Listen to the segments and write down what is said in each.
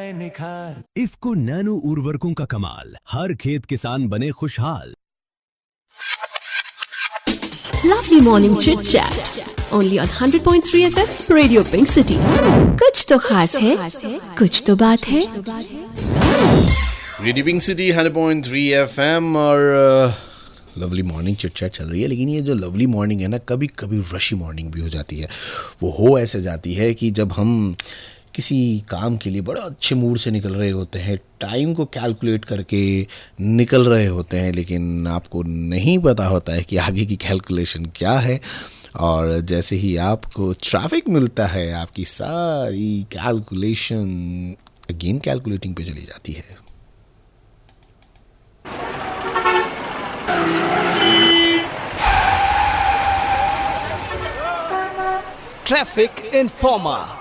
आए निखार। इफ्को नैनो उर्वरकों का कमाल, हर खेत किसान बने खुशहाल। Lovely morning chit chat only on 100.3 FM Radio Pink City. कुछ तो खास है, कुछ तो बात है। रेडियो पिंक सिटी 100.3 FM और लवली मॉर्निंग चिट चैट चल रही है। लेकिन ये जो लवली मॉर्निंग है ना, कभी कभी रशी मॉर्निंग भी हो जाती है। वो हो ऐसे जाती है कि जब हम किसी काम के लिए बड़ा अच्छे मूड से निकल रहे होते हैं, टाइम को कैलकुलेट करके निकल रहे होते हैं, लेकिन आपको नहीं पता होता है कि आगे की कैलकुलेशन क्या है। और जैसे ही आपको ट्रैफिक मिलता है, आपकी सारी कैलकुलेशन अगेन कैलकुलेटिंग पे चली जाती है। Traffic informer.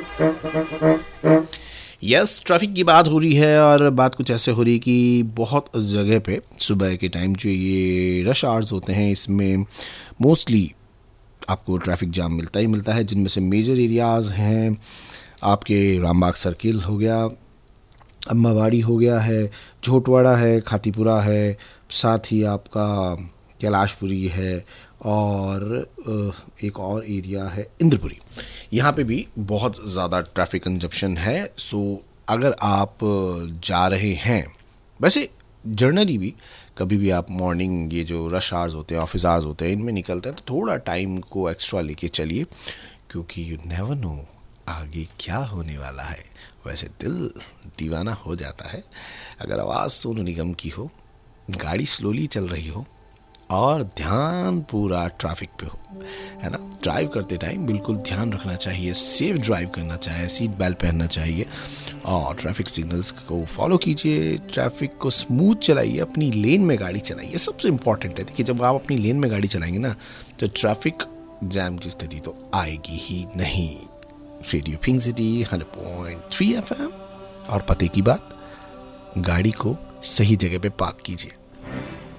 यस, ट्रैफिक की बात हो रही है और बात कुछ ऐसे हो रही कि बहुत जगह पे सुबह के टाइम जो ये रश आवर्स होते हैं, इसमें मोस्टली आपको ट्रैफिक जाम मिलता ही मिलता है। जिनमें से मेजर एरियाज़ हैं आपके रामबाग सर्किल हो गया, अम्बावाड़ी हो गया है, झोटवाड़ा है, खातीपुरा है, साथ ही आपका कैलाशपुरी है और एक और एरिया है इंद्रपुरी। यहाँ पे भी बहुत ज़्यादा ट्रैफिक कंजप्शन है। सो अगर आप जा रहे हैं, वैसे जर्नली भी कभी भी आप मॉर्निंग ये जो रश आवर्स होते हैं, ऑफिस आवर्स होते हैं, इनमें निकलते हैं तो थोड़ा टाइम को एक्स्ट्रा लेके चलिए, क्योंकि यू नेवर नो आगे क्या होने वाला है। वैसे दिल दीवाना हो जाता है अगर आवाज़ सोनू निगम की हो, गाड़ी स्लोली चल रही हो और ध्यान पूरा ट्रैफिक पे हो, है ना। ड्राइव करते टाइम बिल्कुल ध्यान रखना चाहिए, सेफ ड्राइव करना चाहिए, सीट बेल्ट पहनना चाहिए और ट्रैफिक सिग्नल्स को फॉलो कीजिए, ट्रैफिक को स्मूथ चलाइए, अपनी लेन में गाड़ी चलाइए। सबसे इम्पॉर्टेंट है कि जब आप अपनी लेन में गाड़ी चलाएंगे ना, तो ट्रैफिक जैम की स्थिति तो आएगी ही नहीं। Radio pink city 100.3 FM। और पते की बात, गाड़ी को सही जगह पे पार्क कीजिए।